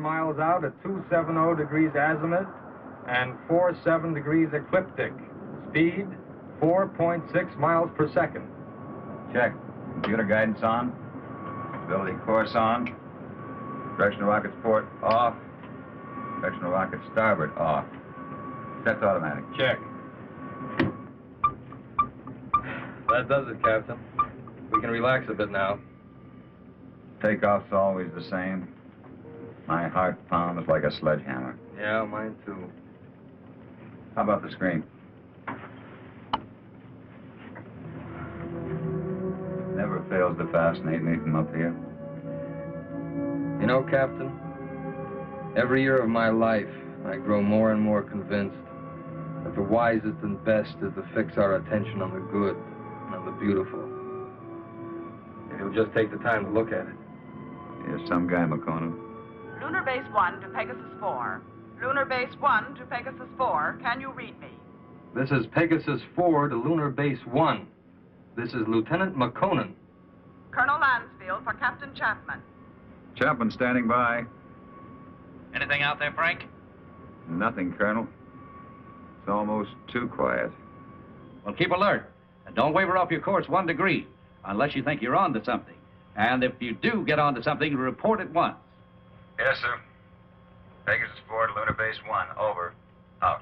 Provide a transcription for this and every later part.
miles out at 270 degrees azimuth and 47 degrees ecliptic. Speed, 4.6 miles per second. Check. Computer guidance on. Stability course on. Direction of rocket's port off. Direction of rocket starboard off. Set to automatic. Check. That does it, Captain. We can relax a bit now. Takeoff's always the same. My heart pounds like a sledgehammer. Yeah, mine too. How about the screen? Never fails to fascinate me from up here. You know, Captain, every year of my life, I grow more and more convinced that the wisest and best is to fix our attention on the good and on the beautiful. If you'll just take the time to look at it. You're some guy, McConan. Lunar Base 1 to Pegasus 4. Lunar Base 1 to Pegasus 4. Can you read me? This is Pegasus 4 to Lunar Base 1. This is Lieutenant McConan. Colonel Lansfield for Captain Chapman. Chapman standing by. Anything out there, Frank? Nothing, Colonel. It's almost too quiet. Well, keep alert. And don't waver off your course 1 degree, unless you think you're on to something. And if you do get on to something, report at once. Yes, sir. Pegasus 4 to Lunar Base 1. Over. Out.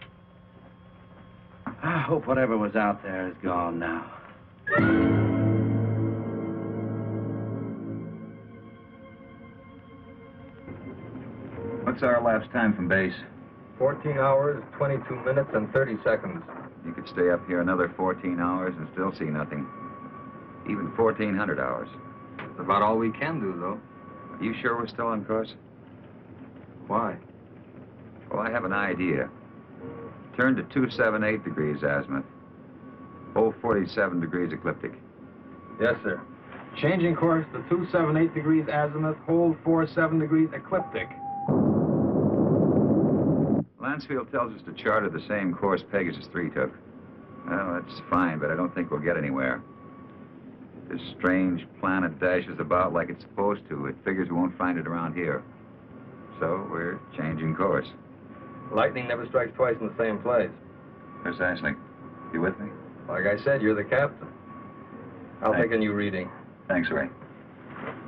I hope whatever was out there is gone now. What's our elapsed time from base? 14 hours, 22 minutes, and 30 seconds. You could stay up here another 14 hours and still see nothing. Even 1,400 hours. That's about all we can do, though. Are you sure we're still on course? Why? Well, I have an idea. Turn to 278 degrees azimuth. Hold 47 degrees ecliptic. Yes, sir. Changing course to 278 degrees azimuth, hold 47 degrees ecliptic. Lansfield tells us to charter the same course Pegasus 3 took. Well, that's fine, but I don't think we'll get anywhere. This strange planet dashes about like it's supposed to. It figures we won't find it around here. So we're changing course. Lightning never strikes twice in the same place. Precisely. You with me? Like I said, you're the captain. I'll take a new reading. Thanks, Ray.